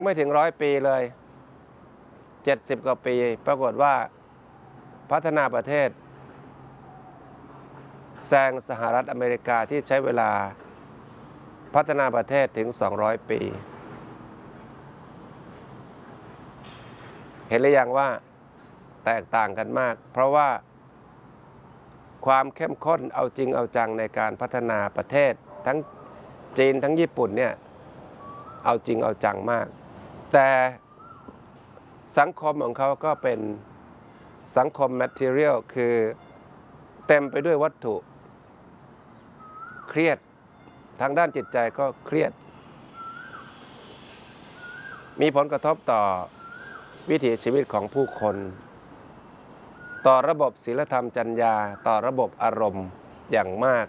ไม่ถึง100 ปีเลย70 กว่าปีปรากฏว่าพัฒนาประเทศแซงสหรัฐอเมริกาที่ใช้เวลาพัฒนาประเทศถึง200 ปีเห็นหรือยังว่าแตกต่างกันมากเพราะว่าความเข้มข้นเอาจริงเอาจังในการพัฒนาประเทศทั้งจีนทั้งญี่ปุ่นเนี่ยเอาจริงเอาจังมากแต่สังคมของเขาก็เป็นสังคม material คือเต็มไปด้วยวัตถุเครียดทางด้านจิตใจก็เครียดมีผลกระทบต่อวิถีชีวิตของผู้คนต่อระบบศีลธรรมจรรยาต่อระบบอารมณ์อย่างมาก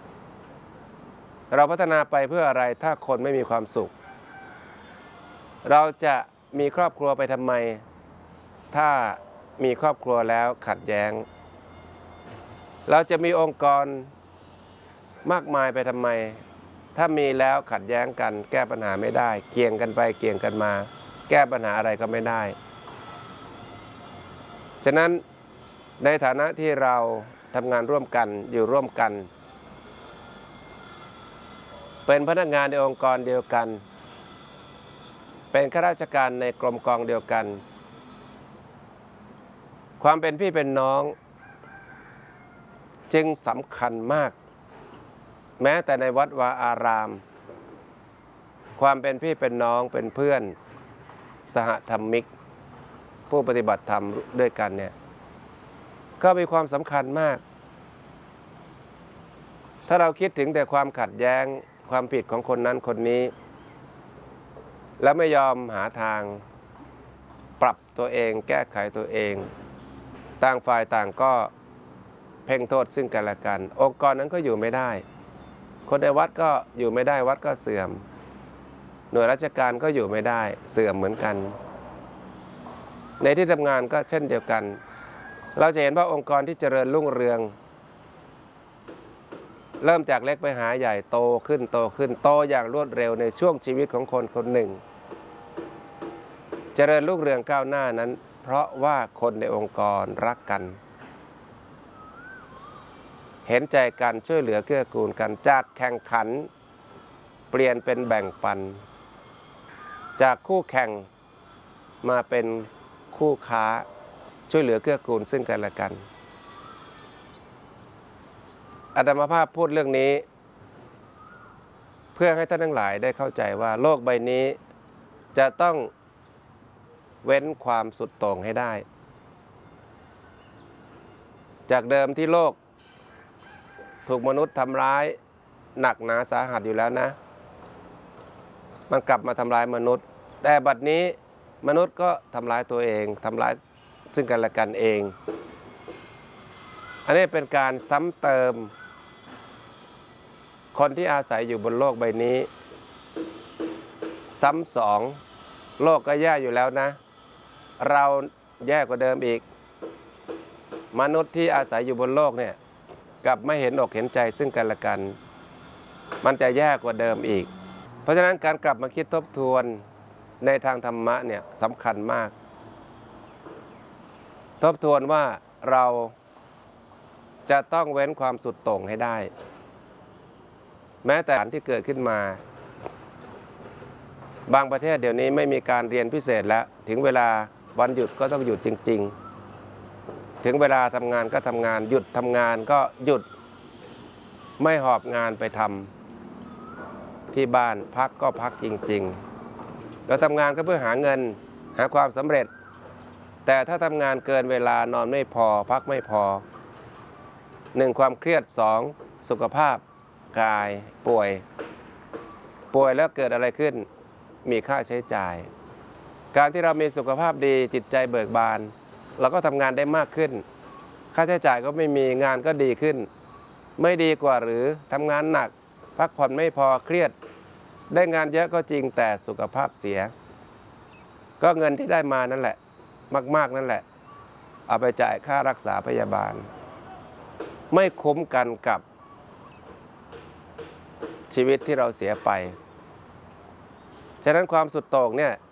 เราพัฒนาไปเพื่ออะไรถ้าคนไม่มีความสุขเราจะมีครอบครัวไปทำไมถ้ามีครอบครัวแล้วขัดแย้งเราจะมีองค์กรมากมายไปทำไมถ้ามีแล้วขัดแย้งกันแก้ปัญหาไม่ได้เกี่ยงกันไปเกี่ยงกันมาแก้ปัญหาอะไรก็ไม่ได้ฉะนั้นในฐานะที่เราทำงานร่วมกันอยู่ร่วมกันเป็นพนักงานในองค์กรเดียวกันเป็นข้าราชการในกรมกองเดียวกันความเป็นพี่เป็นน้องจึงสำคัญมากแม้แต่ในวัดวาอารามความเป็นพี่เป็นน้องเป็นเพื่อนสหธรรมิกผู้ปฏิบัติธรรมด้วยกันเนี่ยก็มีความสำคัญมากถ้าเราคิดถึงแต่ความขัดแย้งความผิดของคนนั้นคนนี้แล้วไม่ยอมหาทางปรับตัวเองแก้ไขตัวเองต่างฝ่ายต่างก็เพ่งโทษซึ่งกันและกันองค์กรนั้นก็อยู่ไม่ได้คนในวัดก็อยู่ไม่ได้วัดก็เสื่อมหน่วยราชการก็อยู่ไม่ได้เสื่อมเหมือนกันในที่ทำงานก็เช่นเดียวกันเราจะเห็นว่าองค์กรที่เจริญรุ่งเรืองเริ่มจากเล็กไปหาใหญ่โตขึ้นโตอย่างรวดเร็วในช่วงชีวิตของคนคนหนึ่งเจริญรุ่งเรืองก้าวหน้านั้นเพราะว่าคนในองค์กรรักกันเห็นใจกันช่วยเหลือเกื้อกูลกันจากแข่งขันเปลี่ยนเป็นแบ่งปันจากคู่แข่งมาเป็นคู่ค้าช่วยเหลือเกื้อกูลซึ่งกันและกันอาตมาภาพพูดเรื่องนี้เพื่อให้ท่านทั้งหลายได้เข้าใจว่าโลกใบนี้จะต้องเว้นความสุดโต่งให้ได้จากเดิมที่โลกถูกมนุษย์ทำร้ายหนักหนาสาหัสอยู่แล้วนะมันกลับมาทำร้ายมนุษย์แต่บัดนี้มนุษย์ก็ทำร้ายตัวเองทำร้ายซึ่งกันและกันเองอันนี้เป็นการซ้ำเติมคนที่อาศัยอยู่บนโลกใบนี้ซ้ำสองโลกก็แย่อยู่แล้วนะเราแย่กว่าเดิมอีกมนุษย์ที่อาศัยอยู่บนโลกเนี่ยกลับไม่เห็นอกเห็นใจซึ่งกันและกันมันจะแย่กว่าเดิมอีกเพราะฉะนั้นการกลับมาคิดทบทวนในทางธรรมะเนี่ยสำคัญมากทบทวนว่าเราจะต้องเว้นความสุดโต่งให้ได้แม้แต่ที่เกิดขึ้นมาบางประเทศเดี๋ยวนี้ไม่มีการเรียนพิเศษแล้วถึงเวลาวันหยุดก็ต้องหยุดจริงๆถึงเวลาทำงานก็ทำงานหยุดทำงานก็หยุดไม่หอบงานไปทำที่บ้านพักก็พักจริงๆเราทำงานก็เพื่อหาเงินหาความสำเร็จแต่ถ้าทำงานเกินเวลานอนไม่พอพักไม่พอ1ความเครียด2สุขภาพกายป่วยแล้วเกิดอะไรขึ้นมีค่าใช้จ่ายการที่เรามีสุขภาพดีจิตใจเบิกบานเราก็ทำงานได้มากขึ้นค่าใช้จ่ายก็ไม่มีงานก็ดีขึ้นไม่ดีกว่าหรือทำงานหนักพักผ่อนไม่พอเครียดได้งานเยอะก็จริงแต่สุขภาพเสียก็เงินที่ได้มานั่นแหละมากๆนั่นแหละเอาไปจ่ายค่ารักษาพยาบาลไม่คุ้มกันกับชีวิตที่เราเสียไปฉะนั้นความสุดโต่งเนี่ย